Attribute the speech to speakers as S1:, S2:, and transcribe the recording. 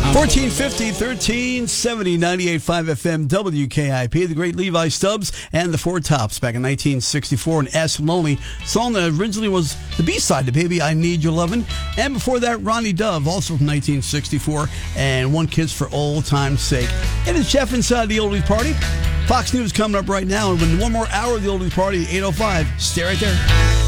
S1: 1450, 1370, 98.5 FM, WKIP, the great Levi Stubbs and the Four Tops back in 1964, and Ask Lonely, song that originally was the B-side to Baby I Need Your Lovin', and before that, Ronnie Dove, also from 1964, and One Kiss for Old Time's Sake. And it's Jeff inside the Oldies Party. Fox News coming up right now, and when one more hour of the Oldies Party, 8:05, stay right there.